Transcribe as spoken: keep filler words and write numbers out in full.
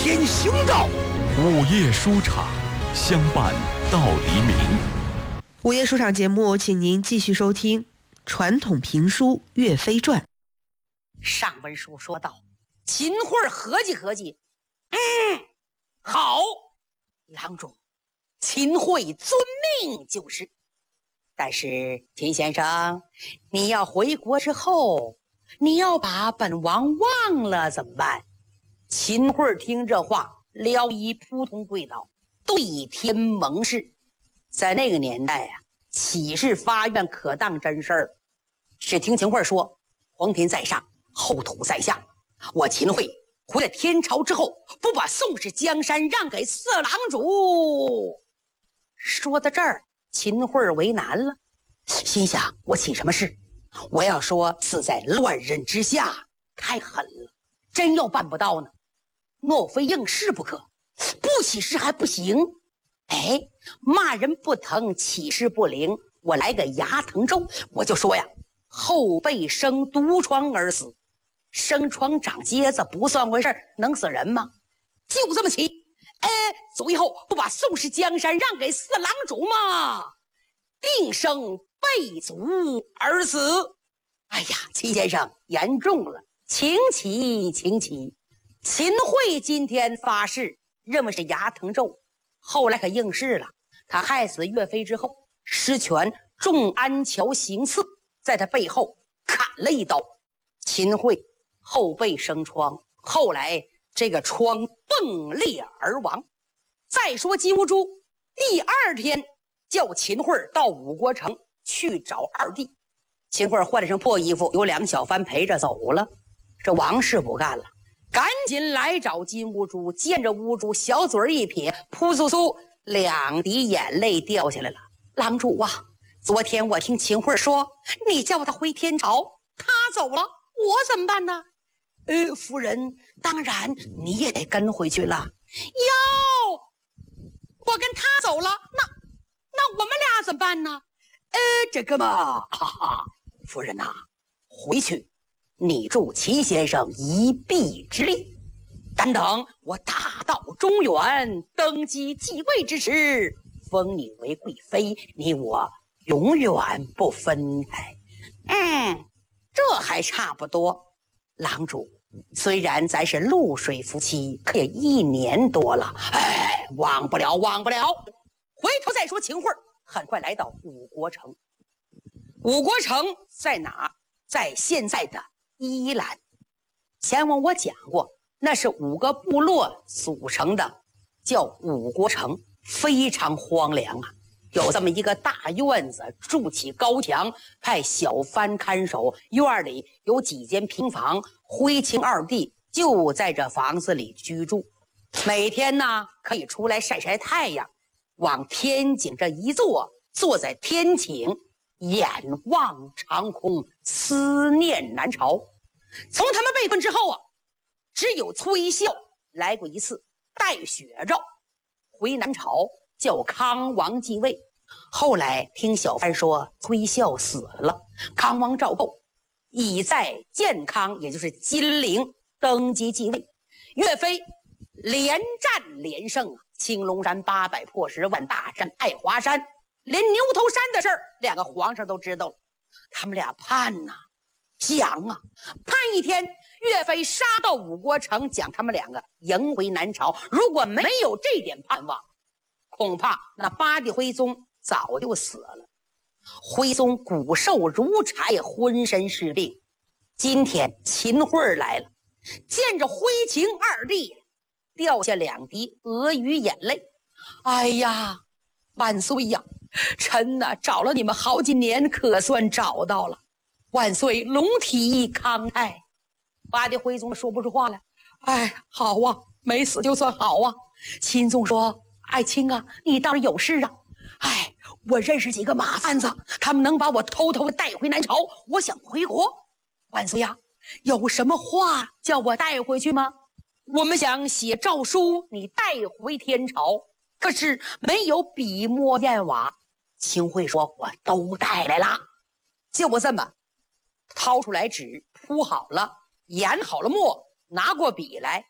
天行道。 午夜书场，相伴到黎明。 午夜书场节目，请您继续收听传统评书《岳飞传》。 上文书说到，秦桧合计合计，嗯，好，郎中，秦桧遵命就是。但是秦先生，你要回国之后，你要把本王忘了怎么办？秦桧听这话，撩衣扑通跪倒，对天盟誓。在那个年代啊，岂是发愿可当真事儿？只听秦桧说：“皇天在上，后土在下，我秦桧回了天朝之后，不把宋氏江山让给四郎主。”说到这儿，秦桧为难了，心想：我起什么事？我要说死在乱人之下，太狠了。真要办不到呢，莫非应试不可？不起誓还不行。哎，骂人不疼，起誓不灵。我来个牙疼咒，我就说呀，后背生毒疮而死。生疮长疖子不算回事，能死人吗？就这么起。哎，最后不把宋氏江山让给四郎主吗？定生背卒而死。哎呀，秦先生严重了，请起请起。秦桧今天发誓，认为是牙疼咒，后来可应试了。他害死岳飞之后，施权中安桥行刺，在他背后砍了一刀。秦桧后背生疮，后来这个疮迸裂而亡。再说金兀术第二天叫秦桧到五国城去找二弟。秦桧换了身破衣服，有两个小番陪着走了。这王氏不干了，赶紧来找金兀术。见着兀术，小嘴一撇，扑簌簌两滴眼泪掉下来了。郎主啊，昨天我听秦桧说，你叫他回天朝，他走了，我怎么办呢？呃，夫人，当然你也得跟回去了。哟，我跟他走了，那那我们俩怎么办呢？呃，这个嘛，哈哈，夫人呐、啊，回去你助秦先生一臂之力，但等我大道中原，登基继位之时，封你为贵妃，你我永远不分开。嗯，这还差不多。郎主，虽然咱是露水夫妻，可也一年多了，哎，忘不了，忘不了。回头再说。秦桧很快来到五国城。五国城在哪？在现在的伊兰。前文我讲过，那是五个部落组成的，叫五国城，非常荒凉啊。有这么一个大院子，筑起高墙，派小番看守。院里有几间平房，徽钦二弟就在这房子里居住。每天呢，可以出来晒晒太阳，往天井这一坐，坐在天井，眼望长空，思念南朝。从他们被困之后啊，只有崔孝来过一次，带血诏回南朝，叫康王继位。后来听小番说崔孝死了，康王赵构已在建康，也就是金陵登基继位。岳飞连战连胜啊，青龙山八百破十万大战爱华山，连牛头山的事儿两个皇上都知道了。他们俩盼呐、啊、想啊，盼一天岳飞杀到五国城，将他们两个迎回南朝。如果没有这点盼望，恐怕那八弟徽宗早就死了。徽宗骨瘦如柴，浑身是病。今天秦桧来了，见着徽钦二弟，掉下两滴鹅鱼眼泪。哎呀，万岁呀！臣呐、啊、找了你们好几年，可算找到了。万岁龙体康泰。八弟徽宗说不出话来。哎，好啊，没死就算好啊。钦宗说：“爱卿啊，你倒是有事啊。哎，我认识几个马贩子，他们能把我偷偷的带回南朝，我想回国。万岁呀，有什么话叫我带回去吗？我们想写诏书，你带回天朝，可是没有笔墨砚瓦。”秦桧说：“我都带来了。”就这么掏出来纸，铺好了，研好了墨，拿过笔来，